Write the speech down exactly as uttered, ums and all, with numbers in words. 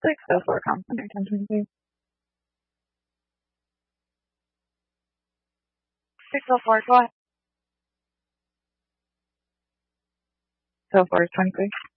six oh four Compton, ten twenty-two. six oh four is what? So four is twenty-three.